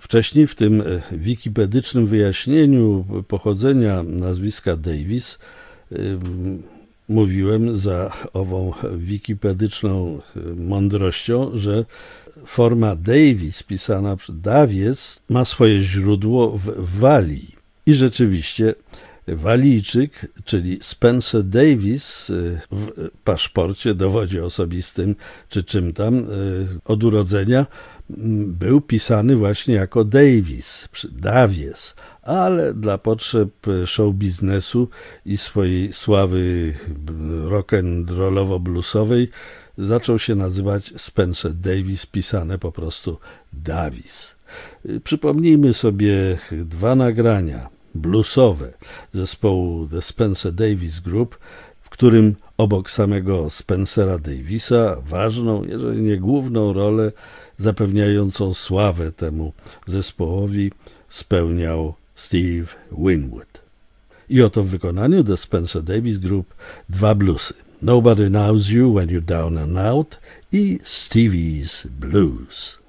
Wcześniej w tym wikipedycznym wyjaśnieniu pochodzenia nazwiska Davis mówiłem za ową wikipedyczną mądrością, że forma Davis pisana przez Davies ma swoje źródło w Walii. I rzeczywiście Walijczyk, czyli Spencer Davis w paszporcie, dowodzie osobistym czy czym tam od urodzenia był pisany właśnie jako Davies, ale dla potrzeb show biznesu i swojej sławy rock'n'rollowo-bluesowej zaczął się nazywać Spencer Davis, pisane po prostu Davis. Przypomnijmy sobie dwa nagrania bluesowe zespołu The Spencer Davis Group, w którym obok samego Spencera Davisa ważną, jeżeli nie główną rolę zapewniającą sławę temu zespołowi spełniał Steve Winwood. I oto w wykonaniu The Spencer Davis Group dwa bluesy: Nobody Knows You When You're Down and Out i Stevie's Blues.